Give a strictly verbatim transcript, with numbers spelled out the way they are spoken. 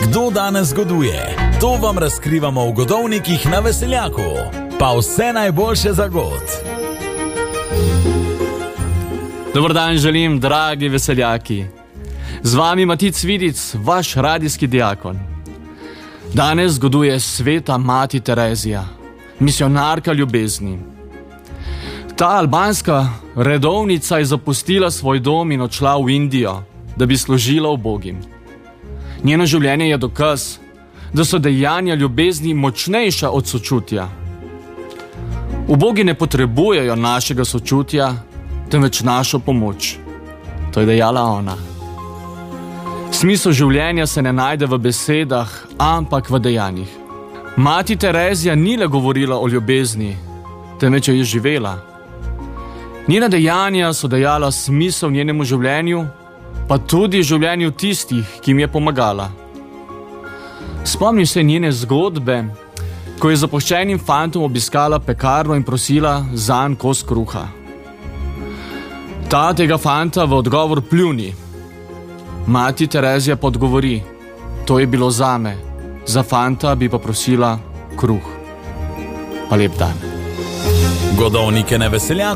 Kdo danes goduje? To vam razkrivamo v Godovnikih na Veseljaku. Pa vse najboljše za god. Dober dan želim, dragi veseljaki. Z vami Matic Vidic, vaš radijski diakon. Danes goduje sveta mati Terezija, misionarka ljubezni. Ta albanska redovnica je zapustila svoj dom in odšla v Indijo, da bi služila ubogim. Njeno življenje je dokaz, da so dejanja ljubezni močnejša od sočutja. Ubogi ne potrebujejo našega sočutja, temveč našo pomoč. To je dejala ona. Smisel življenja se ne najde v besedah, ampak v dejanjih. Mati Terezija ni le govorila o ljubezni, temveč je živela. Njena dejanja so dajala smisel njenemu življenju, pa tudi življenju tistih, ki jim je pomagala. Spomnim se njene zgodbe, ko je zapuščenim fantom obiskala pekarno in prosila zanj kos kruha. Ta tega fanta v odgovor pljuni. Mati Terezija pa odgovori: to je bilo zame, za fanta bi pa prosila kruh. Pa lep dan. Godovnike na Veseljaku